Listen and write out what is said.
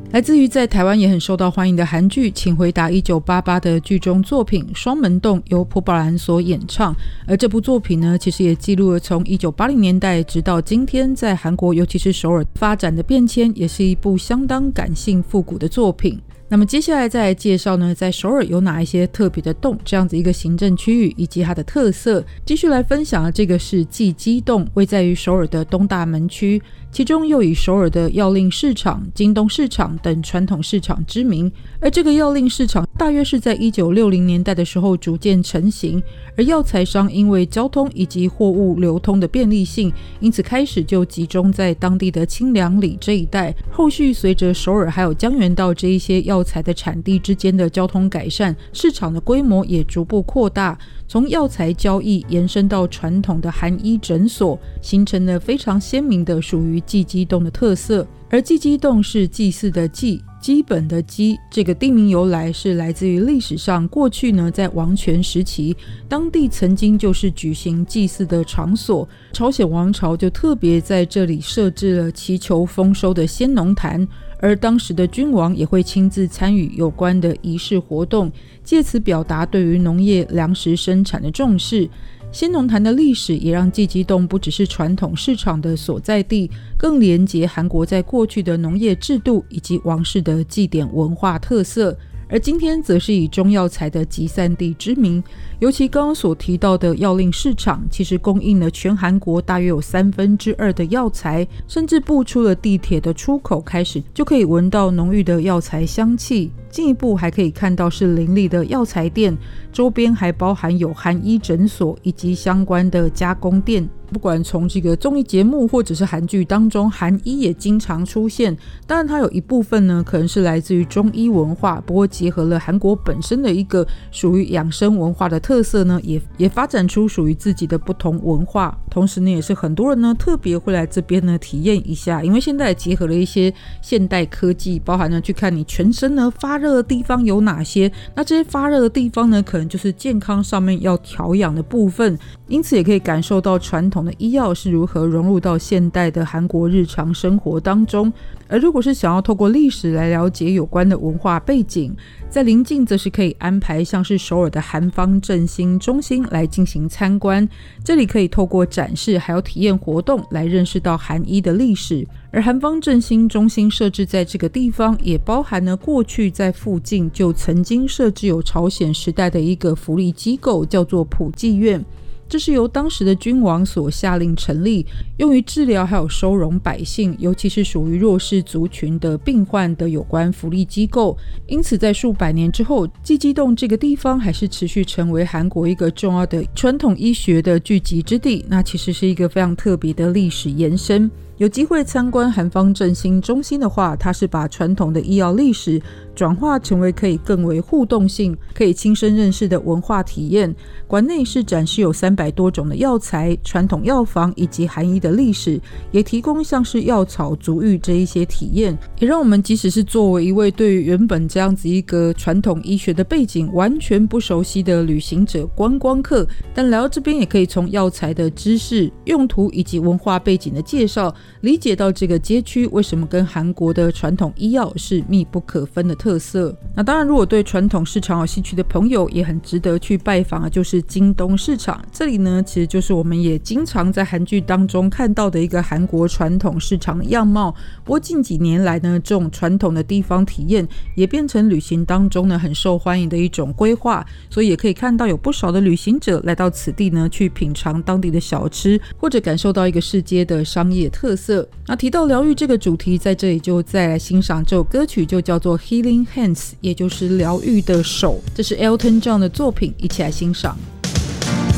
来自于在台湾也很受到欢迎的韩剧《请回答1988》的剧中作品《双门洞》由朴宝兰所演唱，而这部作品呢，其实也记录了从1980年代直到今天在韩国尤其是首尔发展的变迁，也是一部相当感性复古的作品。那么接下来再来介绍呢，在首尔有哪一些特别的洞这样子一个行政区域以及它的特色。继续来分享的这个是济基洞，位在于首尔的东大门区，其中又以首尔的药令市场、京东市场等传统市场知名。而这个药令市场大约是在1960年代的时候逐渐成型，而药材商因为交通以及货物流通的便利性，因此开始就集中在当地的清凉里这一带。后续随着首尔还有江原道这一些药材的产地之间的交通改善，市场的规模也逐步扩大，从药材交易延伸到传统的韩医诊所，形成了非常鲜明的属于济基洞的特色。而济基洞是祭祀的祭，基本的基，这个地名由来是来自于历史上过去呢，在王权时期，当地曾经就是举行祭祀的场所，朝鲜王朝就特别在这里设置了祈求丰收的先农坛，而当时的君王也会亲自参与有关的仪式活动，借此表达对于农业粮食生产的重视。先农坛的历史也让济基洞不只是传统市场的所在地，更连结韩国在过去的农业制度以及王室的祭典文化特色。而今天则是以中药材的集散地知名，尤其刚刚所提到的药令市场，其实供应了全韩国大约有2/3的药材，甚至步出了地铁的出口开始，就可以闻到浓郁的药材香气。进一步还可以看到是林立的药材店，周边还包含有韩医诊所以及相关的加工店。不管从这个综艺节目或者是韩剧当中，韩医也经常出现，当然它有一部分呢可能是来自于中医文化，不过结合了韩国本身的一个属于养生文化的特色呢，也发展出属于自己的不同文化。同时呢，也是很多人呢特别会来这边呢体验一下，因为现在也结合了一些现代科技，包含呢去看你全身呢发热的地方有哪些，那这些发热的地方呢可能就是健康上面要调养的部分，因此也可以感受到传统的医药是如何融入到现代的韩国日常生活当中。而如果是想要透过历史来了解有关的文化背景，在邻近则是可以安排像是首尔的韩方振兴中心来进行参观，这里可以透过展示还有体验活动来认识到韩医的历史。而韩方振兴中心设置在这个地方，也包含了过去在附近就曾经设置有朝鲜时代的一个福利机构，叫做普济院。这是由当时的君王所下令成立，用于治疗还有收容百姓，尤其是属于弱势族群的病患的有关福利机构。因此在数百年之后，济基洞这个地方还是持续成为韩国一个重要的传统医学的聚集之地，那其实是一个非常特别的历史延伸。有机会参观韩方振兴中心的话，它是把传统的医药历史转化成为可以更为互动性、可以亲身认识的文化体验。馆内是展示有300多种的药材、传统药房以及韩医的历史，也提供像是药草、足浴这一些体验，也让我们即使是作为一位对于原本这样子一个传统医学的背景完全不熟悉的旅行者、观光客，但来到这边也可以从药材的知识、用途以及文化背景的介绍，理解到这个街区为什么跟韩国的传统医药是密不可分的特色。那当然，如果对传统市场有兴趣的朋友，也很值得去拜访的就是京东市场。这里呢，其实就是我们也经常在韩剧当中看到的一个韩国传统市场的样貌。不过近几年来呢，这种传统的地方体验也变成旅行当中呢很受欢迎的一种规划，所以也可以看到有不少的旅行者来到此地呢，去品尝当地的小吃，或者感受到一个世界的商业特色。那提到疗愈这个主题，在这里就再来欣赏这首歌曲，就叫做 Healing Hands， 也就是疗愈的手，这是 Elton John 的作品，一起来欣赏。